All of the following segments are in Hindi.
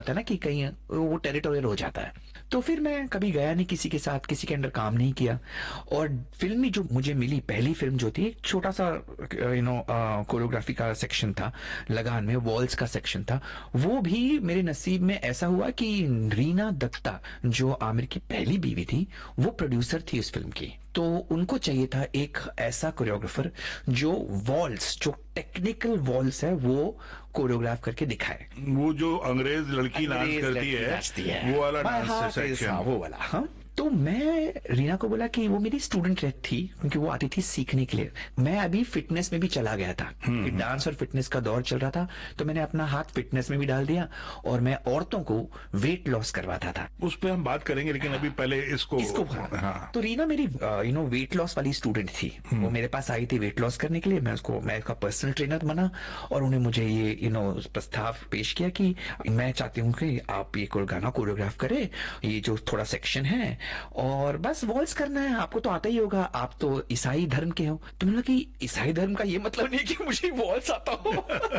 है ना कि कहीं वो टेरिटोरियल हो जाता है। तो फिर मैं कभी गया नहीं किसी के साथ, किसी के अंडर काम नहीं किया। और फिल्म में जो मुझे मिली पहली फिल्म जो थी, एक छोटा सा कोरियोग्राफी का सेक्शन था, लगान में वॉल्स का सेक्शन था। वो भी मेरे नसीब में ऐसा हुआ कि रीना दत्ता जो आमिर की पहली बीवी थी, वो प्रोड्यूसर थी उस फिल्म की। तो उनको चाहिए था एक ऐसा कोरियोग्राफर जो वॉल्स, जो टेक्निकल वॉल्स है, वो कोरियोग्राफ करके दिखाए। वो जो अंग्रेज लड़की डांस करती है, नाचती है, वो वाला my dance heart is, section. वो वाला। हाँ, तो मैं रीना को बोला कि वो मेरी स्टूडेंट थी, क्योंकि वो आती थी सीखने के लिए। मैं अभी फिटनेस में भी चला गया था कि डांस और फिटनेस का दौर चल रहा था, तो मैंने अपना हाथ फिटनेस में भी डाल दिया और मैं औरतों को वेट लॉस करवाता था। उस पे हम बात करेंगे, लेकिन अभी पहले इसको तो रीना मेरी वेट लॉस वाली स्टूडेंट थी। वो मेरे पास आई थी वेट लॉस करने के लिए। मैं उसका पर्सनल ट्रेनर बना और उन्हें मुझे ये प्रस्ताव पेश किया कि मैं चाहती हूँ कि आप ये गाना कोरियोग्राफ करें, ये जो थोड़ा सेक्शन है, और बस वॉल्स करना है। आपको तो आता ही होगा, आप तो ईसाई धर्म के हो। तो मैंने कहा कि ईसाई धर्म का ये मतलब नहीं कि मुझे वॉल्स आता हो।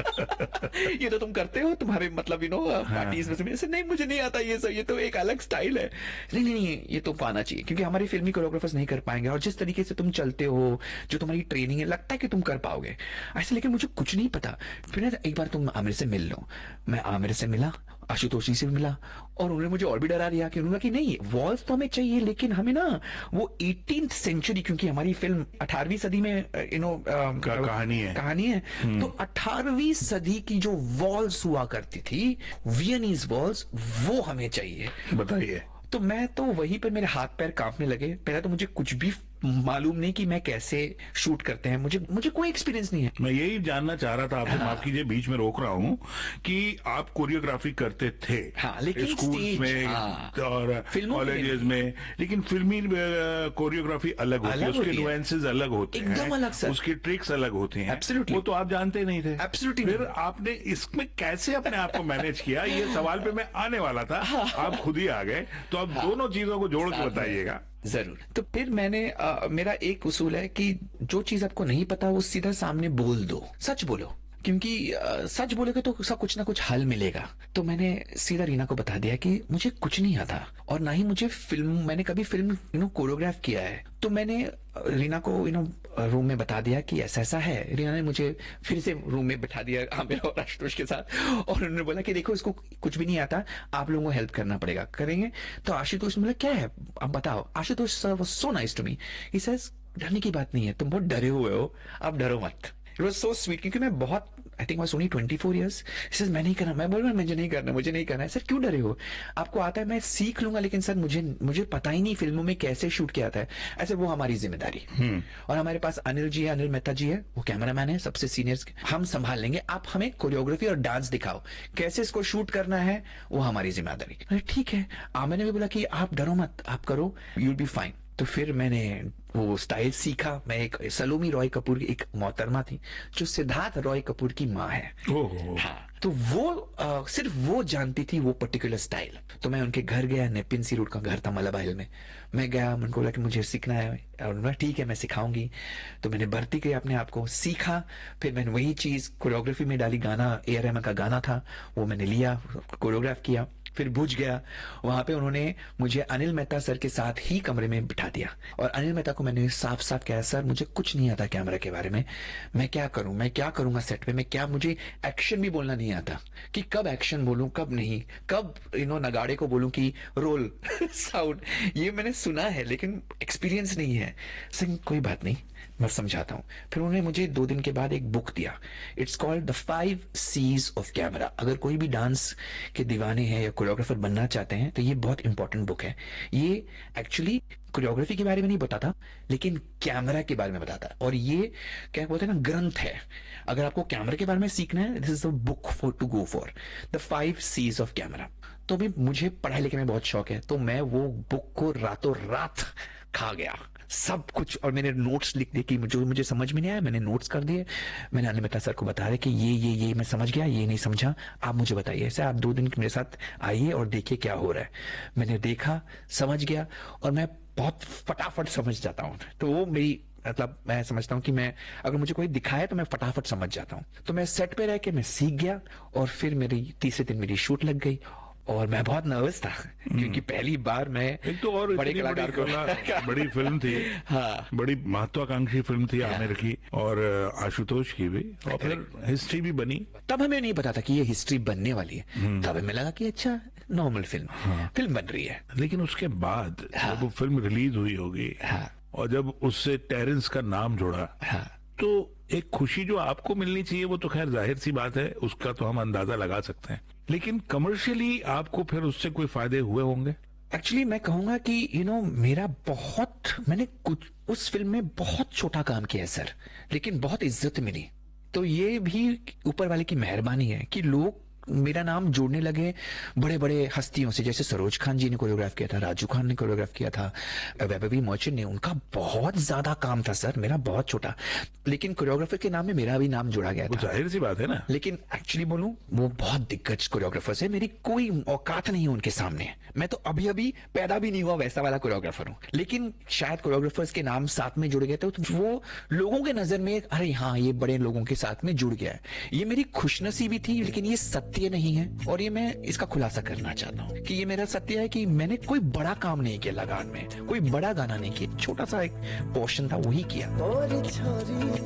ये तो तुम करते हो तुम्हारे मतलब पार्टीज में से। नहीं, मुझे नहीं आता ये सब, ये तो एक अलग स्टाइल है। नहीं नहीं नहीं, ये तो पाना चाहिए, क्योंकि हमारी फिल्मी कोरियोग्राफर्स नहीं कर पाएंगे। और जिस तरीके से तुम चलते हो, जो तुम्हारी ट्रेनिंग है, लगता है कि तुम कर पाओगे ऐसे, लेकिन मुझे कुछ नहीं पता। फिर एक बार तुम आमिर से मिल लो। मैं आमिर से मिला, आशुतोष जी से भी मिला, और उन्होंने मुझे और भी डरा दिया कि उन्होंने कि नहीं, वॉल्स तो हमें चाहिए, लेकिन हमें ना वो 18th सेंचुरी, क्योंकि हमारी फिल्म 18वीं सदी में कहानी है। तो 18वीं सदी की जो वॉल्स हुआ करती थी, वियनीज वॉल्स, वो हमें चाहिए। बताइए। तो मैं तो वहीं पर मेरे हाथ पैर कांपने लगे। पहले तो मुझे कुछ भी मालूम नहीं कि मैं कैसे शूट करते हैं, मुझे कोई एक्सपीरियंस नहीं है। मैं यही जानना चाह रहा था आपसे, माफ कीजिए बीच में रोक रहा हूँ, कि आप कोरियोग्राफी करते थे लेकिन स्कूल्स में और कॉलेजेस में, लेकिन फिल्मी कोरियोग्राफी अलग होती है, उसके नुएंसेस अलग होते हैं, एकदम अलग सर, उसकी ट्रिक्स अलग होती हैं। एब्सोल्युटली, वो तो आप जानते नहीं थे। एब्सोल्युटली। फिर आपने इसमें कैसे अपने आप को मैनेज किया, ये सवाल पे मैं आने वाला था, आप खुद ही आ गए। तो आप दोनों चीजों को जोड़ के बताइएगा। जरूर। तो फिर मैंने मेरा एक उसूल है कि जो चीज आपको नहीं पता वो सीधा सामने बोल दो, सच बोलो, क्योंकि सच बोलोगे तो उसका कुछ ना कुछ हल मिलेगा। तो मैंने सीधा रीना को बता दिया कि मुझे कुछ नहीं आता, और ना ही मुझे मैंने कभी फिल्म कोरियोग्राफ किया है। तो मैंने रीना को रूम में बता दिया कि ऐसा ऐसा है। रीना ने मुझे फिर से रूम में बिठा दिया आमिर और आशुतोष के साथ, और उन्होंने बोला कि देखो, इसको कुछ भी नहीं आता, आप लोगों को हेल्प करना पड़ेगा, करेंगे। तो आशुतोष ने बोला क्या है, आप बताओ। Ashutosh sir was so nice to me, he says डरने की बात नहीं है, तुम बहुत डरे हुए हो, आप डरो मत। इट वॉज सो स्वीट, क्योंकि मैं बहुत, I think was only 24 years. मैं नहीं करना, मैं बोल रहा मुझे नहीं करना है। सर क्यों डरे हो, आपको आता है, मैं सीख लूंगा, लेकिन सर मुझे पता ही नहीं फिल्मों में कैसे शूट किया जाता है। ऐसे वो हमारी जिम्मेदारी। और हमारे पास अनिल जी है, अनिल मेहता जी है, वो कैमरामैन है, सबसे सीनियर्स, हम संभाल लेंगे, आप हमें कोरियोग्राफी और डांस दिखाओ, कैसे इसको शूट करना है वो हमारी जिम्मेदारी। ठीक है। मैंने भी बोला कि आप डरो मत, आप करो, यू विल बी फाइन। तो फिर मैंने वो स्टाइल सीखा। मैं एक सलोमी रॉय कपूर की एक मोहतरमा थी जो सिद्धार्थ रॉय कपूर की माँ है। हाँ, तो वो सिर्फ वो जानती थी वो पर्टिकुलर स्टाइल। तो मैं उनके घर गया, नेपिन सी रोड का घर था मलबा हिल में। मैं गया, उनको बोला कि मुझे सीखना है, और उन्होंने ठीक है मैं सिखाऊंगी। तो मैंने भर्ती किया अपने आप को, सीखा। फिर मैंने वही चीज कोरियोग्राफी में डाली। गाना A.R. रहमान का गाना था, वो मैंने लिया, कोरियोग्राफ किया। फिर भुज गया, वहां पे उन्होंने मुझे अनिल मेहता सर के साथ ही कमरे में बिठा दिया, और अनिल मेहता को मैंने साफ साफ कहा, सर मुझे कुछ नहीं आता कैमरा के बारे में, मैं क्या करूं, मैं क्या करूंगा सेट पे, मैं क्या, मुझे एक्शन भी बोलना नहीं आता, कि कब एक्शन बोलूं कब नहीं, कब नगाड़े को बोलूं कि रोल साउंड, ये मैंने सुना है लेकिन एक्सपीरियंस नहीं है। सर कोई बात नहीं, मैं समझाता हूँ। फिर उन्होंने मुझे 2 दिन के बाद एक बुक दिया, it's called the 5 C's of camera. अगर कोई भी डांस के दीवाने हैं या कोरियोग्राफर बनना चाहते हैं तो ये बहुत इंपॉर्टेंट बुक है। ये एक्चुअली कोरियोग्राफी के बारे में नहीं बताता, लेकिन कैमरा के बारे में बताता है। और ये क्या बोलते हैं ना, ग्रंथ है। अगर आपको कैमरा के बारे में सीखना है, this is the book for to go for, the 5 C's of camera. तो भी मुझे पढ़ाई लिखने में बहुत शौक है, तो मैं वो बुक को रातों रात खा गया सब कुछ, और मैंने नोट्स लिख दिए कि मुझे समझ में नहीं आया, मैंने नोट्स कर दिए। मैंने अनिल मेहता सर को बता रहे कि ये मैं समझ गया, ये नहीं समझा, आप मुझे बताइए। ऐसे आप 2 दिन मेरे साथ आइए और देखिए क्या हो रहा है। मैंने देखा, समझ गया, और मैं बहुत फटाफट समझ जाता हूँ। तो वो मेरी मतलब, मैं समझता हूँ कि मैं, अगर मुझे कोई दिखाए तो मैं फटाफट समझ जाता हूँ। तो मैं सेट पे रह के मैं सीख गया, और फिर मेरी तीसरे दिन मेरी शूट लग गई। और मैं बहुत नर्वस था क्योंकि पहली बार मैं एक तो और बड़े इतनी कलाकार को बड़ी फिल्म थी, हाँ बड़ी महत्वाकांक्षी फिल्म थी आमिर की और आशुतोष की भी, और फिर हिस्ट्री भी बनी। तब हमें नहीं पता था कि ये हिस्ट्री बनने वाली है। तब हमें लगा कि अच्छा नॉर्मल फिल्म बन रही है। लेकिन उसके बाद जब वो फिल्म रिलीज हुई होगी हाँ और जब उससे टेरेंस का नाम जोड़ा, हाँ तो एक खुशी जो आपको मिलनी चाहिए वो तो खैर जाहिर सी बात है, उसका तो हम अंदाजा लगा सकते हैं, लेकिन कमर्शियली आपको फिर उससे कोई फायदे हुए होंगे? एक्चुअली मैं कहूंगा कि मैंने कुछ उस फिल्म में बहुत छोटा काम किया है सर, लेकिन बहुत इज्जत मिली। तो ये भी ऊपर वाले की मेहरबानी है कि लोग मेरा नाम जोड़ने लगे बड़े बड़े हस्तियों से, जैसे सरोज खान जी ने कोरियोग्राफ किया था, राजू खान ने कोरियोग्राफ किया था, वैभवी मर्चेंट ने, उनका बहुत ज्यादा काम था सर, मेरा बहुत छोटा, लेकिन कोरियोग्राफर के नाम में मेरा भी नाम जोड़ा गया वो था। जाहिर सी बात है ना। लेकिन एक्चुअली बोलूं, वो बहुत दिग्गज कोरियोग्राफर्स है, मेरी कोई औकात नहीं है उनके सामने। मैं तो अभी अभी पैदा भी नहीं हुआ वैसा वाला कोरियोग्राफर हूँ, लेकिन शायद कोरियोग्राफर्स के नाम साथ में जुड़ गए तो वो लोगों के नजर में अरे हाँ ये बड़े लोगों के साथ में जुड़ गया है। ये मेरी खुशनसीबी थी, लेकिन ये सत्य नहीं है, और ये मैं इसका खुलासा करना चाहता हूँ कि ये मेरा सत्य है कि मैंने कोई बड़ा काम नहीं किया लगान में, कोई बड़ा गाना नहीं किया, छोटा सा एक पोर्शन था वही किया।